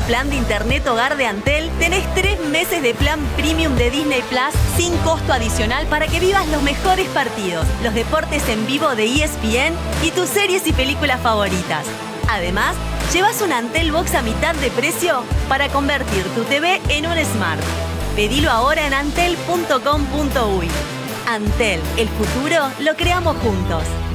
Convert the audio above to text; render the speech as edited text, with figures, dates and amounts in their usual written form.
plan de internet hogar de Antel, tenés 3 meses de plan premium de Disney Plus sin costo adicional para que vivas los mejores partidos, los deportes en vivo de ESPN y tus series y películas favoritas. Además, llevas un Antel Box a mitad de precio para convertir tu TV en un Smart. Pedilo ahora en antel.com.uy. Antel, el futuro lo creamos juntos.